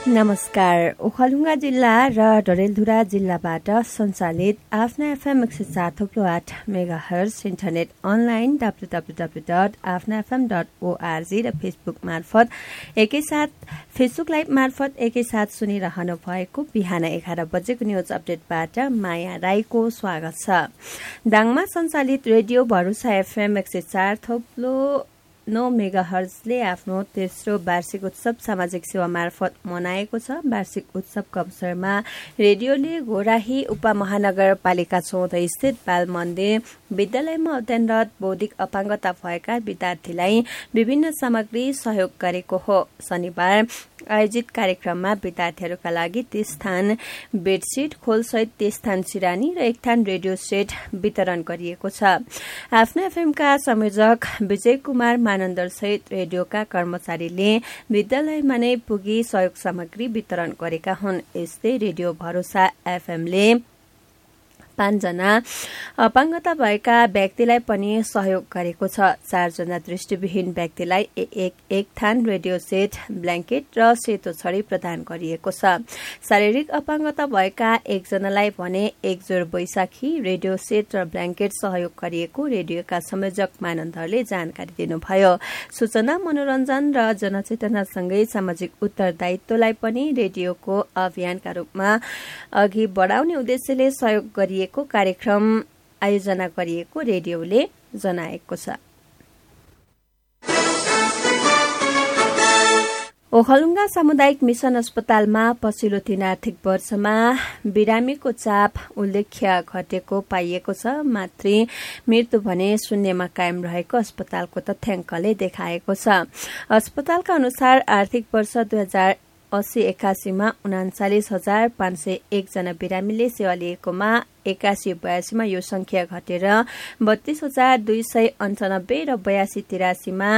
नमस्कार। ओखलढुङ्गा जिल्ला र डडेलधुरा जिल्लाबाट सञ्चालित आफ्ना FM 107.8 megahertz internet online www.afnafm.org र फेसबुक मार्फत एकैसाथ फेसबुक लाइभ मार्फत एकैसाथ सुनिरहनु भएको बिहान 11 बजेको न्यूज अपडेटबाट माया राईको स्वागत छ। दाङमा सञ्चालित रेडियो भरोसा एफएम 104.9 मेगाहर्जले आफ्नो तेस्रो वार्षिक उत्सव सामाजिक सेवा मार्फत मनाएको छ। वार्षिक उत्सवको अवसरमा रेडियोले घोराही उपमहानगरपालिका 14 स्थित बाल मन्दिर विद्यालयमा अध्ययनरत बौद्धिक अपाङ्गता भएका विद्यार्थीलाई विभिन्न सामग्री सहयोग गरेको हो। शनिबार आयोजित कार्यक्रममा विद्यार्थीहरूका लागि 30 थान बेडशीट खोलसहित 30 थान सिरानी र 1 थान रेडियो सेट वितरण गरिएको छ। आफ्नो एफएमका संयोजक विजय कुमार मानन्दर सहित रेडियोका कर्मचारीले विद्यालयमा नै पुगी सहयोग सामग्री वितरण गरेका हुन्। यस्तै रेडियो भरोसा एफएमले 5 जना अपाङ्गता भएका व्यक्तिलाई पनि सहयोग गरेको छ। 4 जना दृष्टिविहीन व्यक्तिलाई एक थान रेडियो सेट, ब्ल्याङ्केट र सेतो छडी प्रदान गरिएको छ। शारीरिक अपाङ्गता भएका 1 जनालाई भने 1 जोर बैशाखी, रेडियो सेट र ब्ल्याङ्केट सहयोग गरिएको रेडियोका संयोजक मानन्दरले जानकारी दिनुभयो। सूचना, मनोरञ्जन र जनचेतनासँगै सामाजिक उत्तरदायित्वलाई पनि रेडियोको अभियानका रूपमा अघि बढाउने उद्देश्यले सहयोग गरिएको कार्यक्रम आयोजना गरिएको रेडियोले जनाएको छ। ओखलढुङ्गा सामुदायिक मिशन अस्पतालमा पछिल्लो 3 आर्थिक वर्षमा बिरामीको चाप उल्लेख्य घटेको पाइएको छ। मातृ मृत्यु भने शून्यमा कायम रहेको अस्पतालको तथ्याङ्कले देखाएको छ। अस्पतालका अनुसार आर्थिक वर्ष 2080-81 मा 39,501 जना बिरामीले सेवा लिएकोमा 81-82 मा यो संख्या घटेर 32,298 र 82-83 मा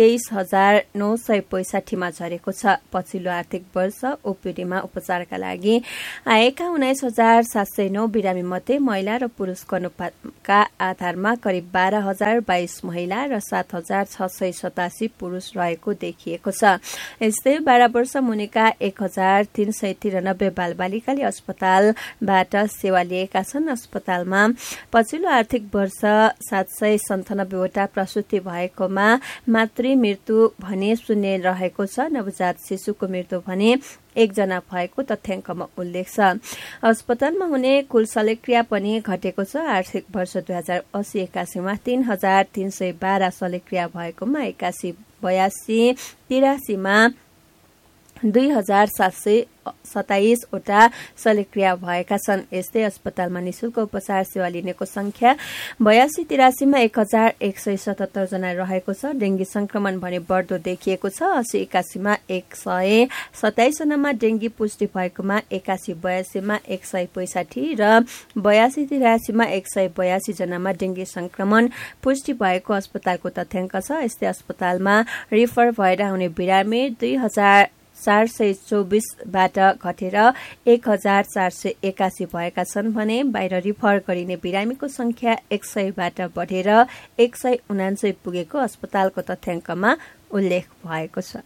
23,965 मा झरेको छ। पछिल्लो आर्थिक वर्ष ओपीडीमा उपचारका लागि आएका 19,709 बिरामी मध्ये महिला र पुरुषको अनुपातका आधारमा करिब 12,022 महिला र 7,687 पुरुष रहेको देखिएको छ। यस्तै 12 वर्ष मुनिका 1,393 बालबालिकाले अस्पतालबाट सेवा लिएका छन्। अस्पतालमा पछिल्लो आर्थिक वर्ष 797 वटा प्रसूति भएकोमा मातृ मृत्यु भने शून्य रहेको छ। नवजात शिशुको मृत्यु भने 1 जना भएको तथ्याङ्कमा उल्लेख छ। अस्पतालमा हुने कुल शल्यक्रिया पनि घटेको छ। आर्थिक वर्ष 2080-81 मा 3,312 शल्यक्रिया भएकोमा 81-82-83 मा 2,727 वटा शल्यक्रिया भएका छन्। यस्तै अस्पतालमा निशुल्क उपचार सेवा लिनेको संख्या 82-83 मा 1,177 जना रहेको छ। डेंगी संक्रमण भने बढ्दो देखिएको छ। 80-81 मा 127 जनामा डेंगी पुष्टि भएकोमा 81-82 मा 165 र 82-83 मा 182 जनामा डेंगी संक्रमण पुष्टि भएको अस्पतालको तथ्याङ्क छ। यस्तै अस्पतालमा रिफर भएर आउने बिरामी 2,424 बाट घटेर 1,481 भएका छन् भने बाहिर रिफर गरिने बिरामीको संख्या 100 बाट बढेर 179 पुगेको अस्पतालको तथ्याङ्कमा उल्लेख भएको छ।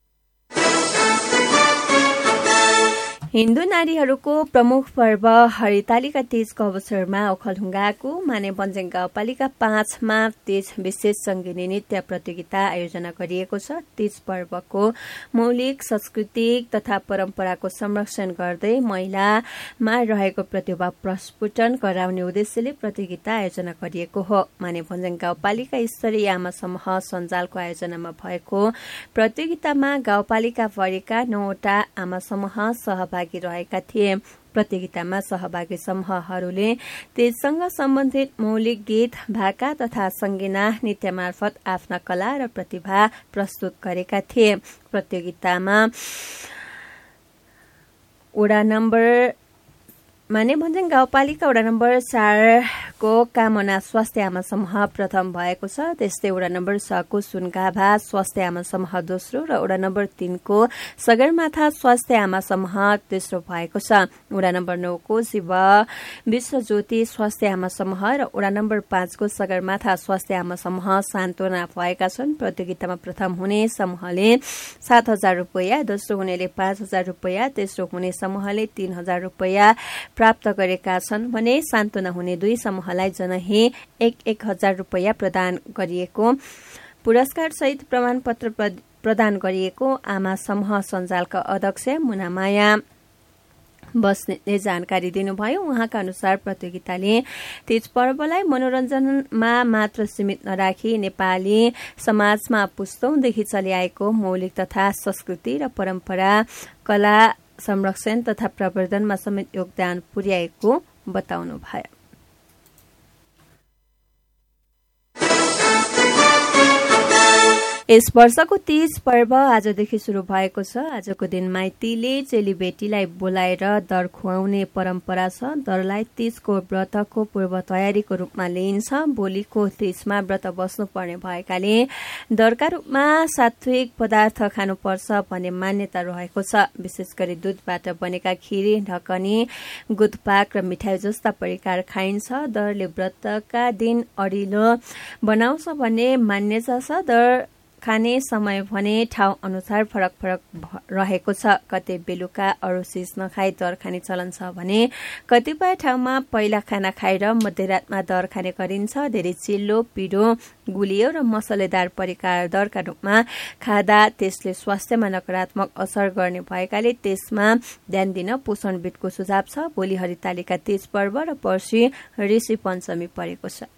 हिन्दू नारीहरूको प्रमुख पर्व हरितालिका तीजको अवसरमा ओखलढुङ्गाको मानेबन्ज्याङ गाउँपालिका 5 मा तीज विशेष संगिनी नृत्य प्रतियोगिता आयोजना गरिएको छ। तीज पर्वको मौलिक सांस्कृतिक तथा परम्पराको संरक्षण गर्दै महिलामा रहेको प्रतिभा प्रस्फुटन गराउने उद्देश्यले प्रतियोगिता आयोजना गरिएको हो। मानेबन्ज्याङ गाउँपालिका स्तरीय आमा समूह सञ्जालको आयोजनामा भएको प्रतियोगितामा गाउँपालिका भरिका 9 वटा आमा समूह सहभागी रहेका थिए। प्रतियोगितामा सहभागी समूहहरूले तीजसँग सम्बन्धित मौलिक गीत, भाका तथा संगीना नृत्य मार्फत आफ्ना कला र प्रतिभा प्रस्तुत गरेका थिए। प्रतियोगितामा वडा नम्बर मानेबन्ज्याङ गाउँपालिका वडा नम्बर 4 को कामना स्वास्थ्य आमा समूह प्रथम भएको छ। त्यस्तै वडा नम्बर 6 को सुनगाभा स्वास्थ्य आमा समूह दोस्रो र वडा नम्बर 3 को सगरमाथा स्वास्थ्य आमा समूह तेस्रो भएको छ। वडा नम्बर 9 को शिव विश्वज्योति स्वास्थ्य आमा समूह र वडा नम्बर 5 को सगरमाथा स्वास्थ्य आमा समूह सान्तवना भएका छन्। प्रतियोगितामा प्रथम हुने समूहले 7,000 रुपैयाँ, दोस्रो हुनेले 5,000 रुपैयाँ, तेस्रो हुने समूहले 3,000 रुपैयाँ प्राप्त गरेका छन् भने सान्तवना हुने दुई समूहलाई जनही 1,000 रुपैयाँ प्रदान गरिएको पुरस्कार सहित प्रमाणपत्र प्रदान गरिएको आमा समूह सञ्जालका अध्यक्ष मुनामाया बस्नेतले जानकारी दिनुभयो। उहाँका अनुसार प्रतियोगिताले तीज पर्वलाई मनोरञ्जनमा मात्र सीमित नराखी नेपाली समाजमा पुस्तौंदेखि चलिआएको मौलिक तथा संस्कृति र परम्परा कला संरक्षण तथा प्रवर्धनमा समेत योगदान पुर्याएको बताउनु भयो। यस वर्षको तीज पर्व आजदेखि शुरू भएको छ। आजको दिन माइतीले चेलीबेटीलाई बोलाएर दर खुवाउने परम्परा छ। दरलाई तीजको व्रतको पूर्व तयारीको रूपमा लिइन्छ। भोलिको तीजमा व्रत बस्नुपर्ने भएकाले दरका रूपमा सात्विक पदार्थ खानुपर्छ भन्ने मान्यता रहेको छ। विशेष गरी दूधबाट बनेका खिरी, ढकनी, गुदपाक र मिठाई जस्ता परिकार खाइन्छ। दरले व्रतका दिन अडिलो बनाउँछ भन्ने मान्यता छ। दर खाने समय भने ठाउँ अनुसार फरक फरक रहेको छ। कतै बेलुका अरू चिज नखाई दर खाने चलन छ भने कतिपय ठाउँमा पहिला खाना खाएर मध्यरातमा दर खाने गरिन्छ। धेरै चिल्लो, पिरो, गुलियो र मसलेदार परिकार दरका रूपमा खाँदा त्यसले स्वास्थ्यमा नकारात्मक असर गर्ने भएकाले त्यसमा ध्यान दिन पोषणविदको सुझाव छ। भोलि हरितालिका तीज पर्व र पर्सि ऋषि पञ्चमी परेको छ।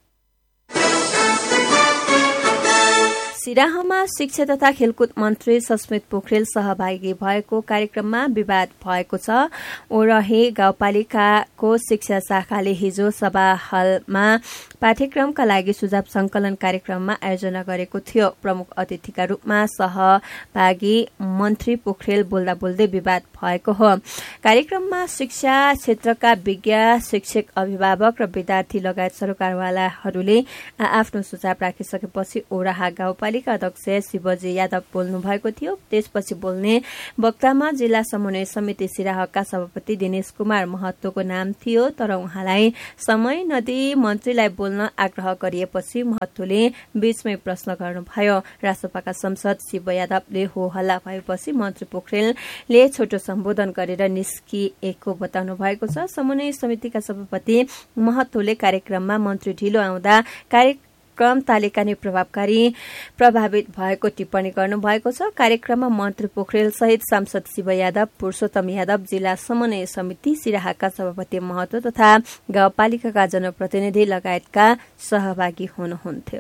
सिराहामा शिक्षा तथा खेलकुद मन्त्री सस्मित पोखरेल सहभागी भएको कार्यक्रममा विवाद भएको छ। ओरहे गाउँपालिकाको शिक्षा शाखाले हिजो सभा हलमा पाठ्यक्रमका लागि सुझाव संकलन कार्यक्रममा आयोजना गरेको थियो। प्रमुख अतिथिका रूपमा सहभागी मन्त्री पोखरेल बोल्दा बोल्दै विवाद भएको हो। कार्यक्रममा शिक्षा क्षेत्रका विज्ञ, शिक्षक, अभिभावक र विद्यार्थी लगायत सरकारवालाहरूले आफ्नो सुझाव राखिसकेपछि ओराहा गाउँपालिका अध्यक्ष शिवजी यादव बोल्नु भएको थियो। त्यसपछि बोल्ने वक्तामा जिल्ला समन्वय समिति सिराहाका सभापति दिनेश कुमार महतोको नाम थियो, तर उहाँलाई समय नदिई मन्त्रीलाई बोल्न आग्रह गरिएपछि महतोले बीचमै प्रश्न गर्नुभयो। रासोपाका सांसद शिव यादवले हो हल्ला भएपछि मन्त्री पोखरेलले छोटो सम्बोधन गरेर निस्किएको बताउनु भएको छ। समन्वय समितिका सभापति महतोले कार्यक्रममा मन्त्री ढिलो आउँदा कार्यक्रम तालिका नै प्रभावित भएको टिप्पणी गर्नुभएको छ। कार्यक्रममा मन्त्री पोखरेल सहित सांसद शिव यादव, पुरुषोत्तम यादव, जिल्ला समन्वय समिति सिराहाका सभापति महतो तथा गाउँपालिकाका जनप्रतिनिधि लगायतका सहभागी हुनुहुन्थ्यो।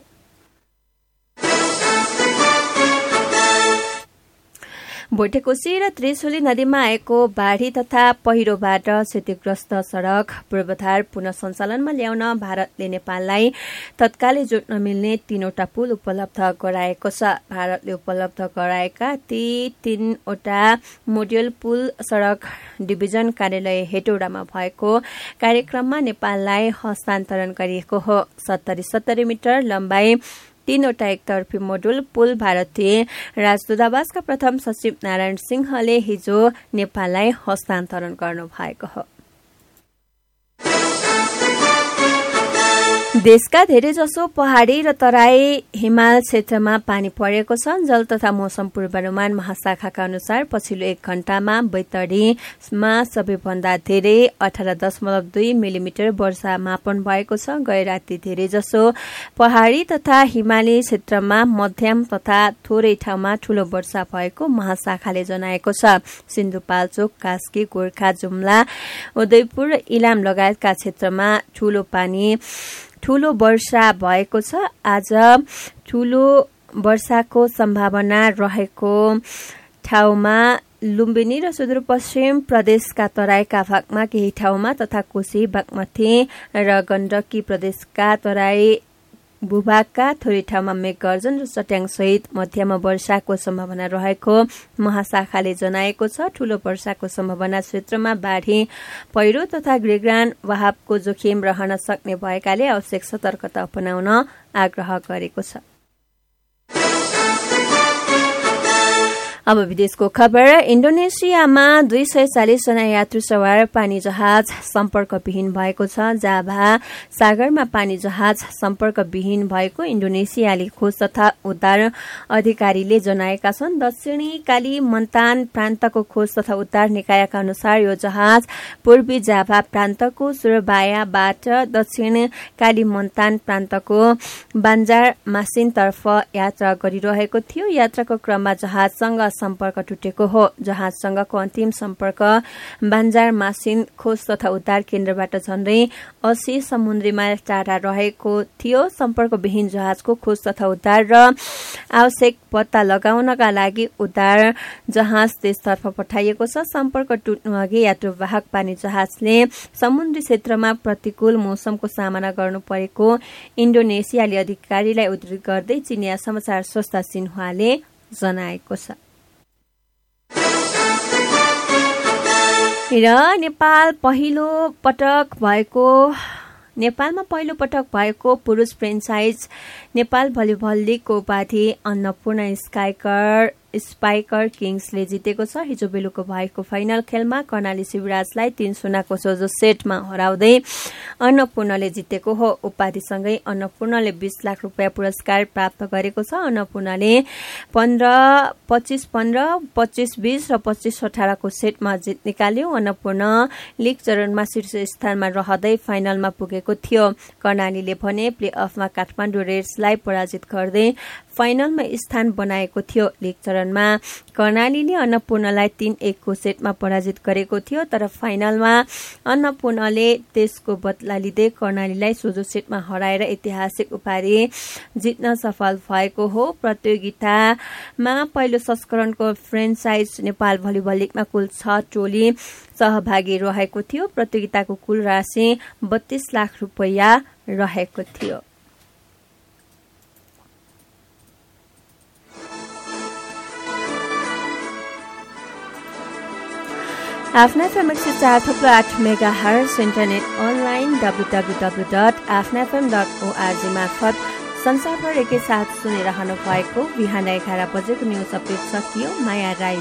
भोटेकोशी र त्रिशुली नदीमा आएको बाढ़ी तथा पहिरोबाट क्षतिग्रस्त सड़क पूर्वाधार पुनः सञ्चालनमा ल्याउन भारतले नेपाललाई तत्कालै जोड्न मिल्ने 3वटा पुल उपलब्ध गराएको छ। भारतले उपलब्ध गराएका ती 3वटा मोड्युल पुल सड़क डिभिजन कार्यालय हेटौडामा भएको कार्यक्रममा नेपाललाई हस्तान्तरण गरिएको हो। 70 मिटर लम्बाई 3वटा एकतर्फी मोडुल पुल भारतीय राजदूतावासका प्रथम सचिव नारायण सिंहले हिजो नेपाललाई हस्तान्तरण गर्नु भएको हो। देशका धेरैजसो पहाड़ी र तराई हिमाल क्षेत्रमा पानी परेको छ। जल तथा मौसम पूर्वानुमान महाशाखाका अनुसार पछिल्लो 1 घण्टामा बैतडीमा सबैभन्दा धेरै 18.2 मिलिमिटर वर्षा मापन भएको छ। गए राति धेरैजसो पहाड़ी तथा हिमाली क्षेत्रमा मध्यम तथा थोरै ठाउँमा ठूलो वर्षा भएको महाशाखाले जनाएको छ। सिन्धुपाल्चोक, कास्की, गोर्खा, जुम्ला, उदयपुर र इलाम लगायतका क्षेत्रमा ठूलो वर्षा भएको छ। आज ठूलो वर्षाको सम्भावना रहेको ठाउँमा लुम्बिनी र सुदूरपश्चिम प्रदेशका तराईका भागमा केही ठाउँमा तथा कोशी, बागमती र गण्डकी प्रदेशका तराई भूभागका थोरै ठाउँमा मेघगर्जन र चट्याङसहित मध्यम वर्षाको सम्भावना रहेको महाशाखाले जनाएको छ। ठूलो वर्षाको सम्भावना क्षेत्रमा बाढी, पहिरो तथा गृहग्राण वहावको जोखिम रहन सक्ने भएकाले आवश्यक सतर्कता अपनाउन आग्रह गरेको छ। अब विदेशको खबर। इन्डोनेसियामा 240 जना यात्रु सवार पानी जहाज सम्पर्कविहीन भएको छ। जाभा सागरमा पानी जहाज सम्पर्कविहीन भएको इन्डोनेसियाली खोज तथा उद्धार अधिकारीले जनाएका छन्। दक्षिणी कालीमन्तान प्रान्तको खोज तथा उद्धार निकायका अनुसार यो जहाज पूर्वी जाभा प्रान्तको सुरबायाबाट दक्षिण कालीमन्तान प्रान्तको बान्जार मासिनतर्फ यात्रा गरिरहेको थियो। यात्राको क्रममा जहाजसँग सम्पर्क टुटेको हो। जहाजसँगको अन्तिम सम्पर्क बान्जार मासिन खोज तथा उद्धार केन्द्रबाट झण्डै 80 समुद्री माइल टाढा रहेको थियो। सम्पर्कविहीन जहाजको खोज तथा उद्धार र आवश्यक पत्ता लगाउनका लागि उद्धार जहाज त्यसतर्फ पठाइएको छ। सम्पर्क टुट्नु अघि यात्रुवाहक पानी जहाजले समुद्री क्षेत्रमा प्रतिकूल मौसमको सामना गर्नु परेको इन्डोनेसियाली अधिकारीलाई उद्धृत गर्दै चिनिया समाचार संस्था सिन्हुवाले जनाएको छ। र नेपालमा पहिलो पटक भएको पुरुष फ्रेन्चाइज नेपाल भलिबल लीगको उपाधि अन्नपूर्ण स्पाइकर किङ्सले जितेको छ। हिजो बेलुका भएको फाइनल खेलमा कर्णाली शिवराजलाई 3-0 सोझो सेटमा हराउँदै अन्नपूर्णले जितेको हो। उपाधिसँगै अन्नपूर्णले 20 लाख रुपियाँ पुरस्कार प्राप्त गरेको छ। अन्नपूर्णले 15-25-15, 25-20 र 25-18 को सेटमा जित निकाल्यो। अन्नपूर्ण लीग चरणमा शीर्ष स्थानमा रहँदै फाइनलमा पुगेको थियो। कर्णालीले भने प्लेअफमा काठमाडौँ रेड्सलाई पराजित गर्दै फाइनलमा स्थान बनाएको थियो। लीग चरणमा कर्णालीले अन्नपूर्णलाई 3-1 को सेटमा पराजित गरेको थियो, तर फाइनलमा अन्नपूर्णले त्यसको बदला लिँदै कर्णालीलाई सोझो सेटमा हराएर ऐतिहासिक उपाधि जित्न सफल भएको हो। प्रतियोगितामा पहिलो संस्करणको फ्रेन्चाइज नेपाल भलिबल लीगमा कुल 6 टोली सहभागी रहेको थियो। प्रतियोगिताको कुल राशि 32 लाख रुपियाँ रहेको थियो। आफ्ना FM 104.8 megahertz internet online www.afnafm.org मार्फत संसारभर एकैसाथ सुनिरहनु भएको बिहान 11 बजेको न्युज अपडेट सकियो। माया राई